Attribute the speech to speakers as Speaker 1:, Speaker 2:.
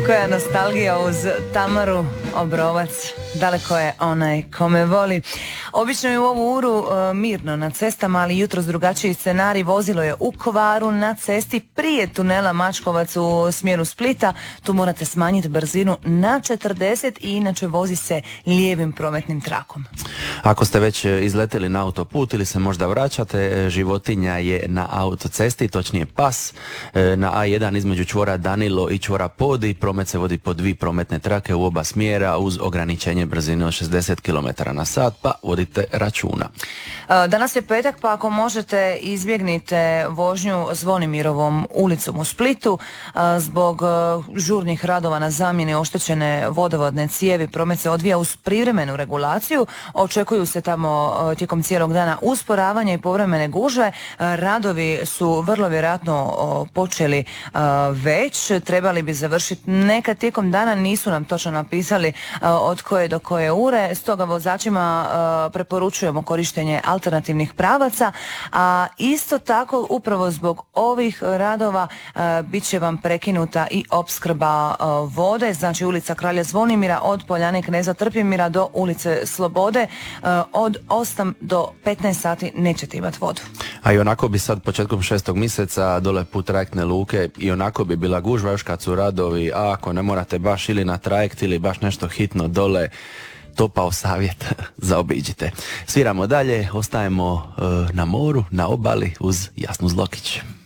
Speaker 1: Koja nostalgija uz Tamaru Obrovac, daleko je onaj kome voli. Obično je u ovu uru mirno na cestama, ali jutros drugačiji scenarij. Vozilo je u kvaru na cesti prije tunela Mačkovac u smjeru Splita. Tu morate smanjiti brzinu na 40 i inače vozi se lijevim prometnim trakom.
Speaker 2: Ako ste već izleteli na autoput ili se možda vraćate, životinja je na autocesti, točnije pas. Na A1 između čvora Danilo i čvora Podi promet se vodi po 2 prometne trake u oba smjera uz ograničenje brzine od 60 km/h, pa vodite računa.
Speaker 1: Danas je petak, pa ako možete izbjegnite vožnju Zvonimirovom ulicom u Splitu zbog žurnih radova na zamjeni oštećene vodovodne cijevi. Promet se odvija uz privremenu regulaciju. Očekuju se tamo tijekom cijelog dana usporavanje i povremene gužve. Radovi su vrlo vjerojatno počeli već, trebali bi završiti nekad tijekom dana, nisu nam točno napisali od koje do koje ure, stoga vozačima preporučujemo korištenje alternativnih pravaca, a isto tako upravo zbog ovih radova bit će vam prekinuta i opskrba vode, znači ulica Kralja Zvonimira od Poljane Kneza Trpimira do ulice Slobode od 8 do 15 sati nećete imati vodu.
Speaker 2: A i onako bi sad početkom 6. mjeseca dole put trajektne luke i onako bi bila gužva još kad su radovi, a ako ne morate baš ili na trajekt ili baš nešto hitno dole, topao savjet, zaobiđite. Sviramo dalje, ostajemo na moru, na obali uz Jasnu Zlokić.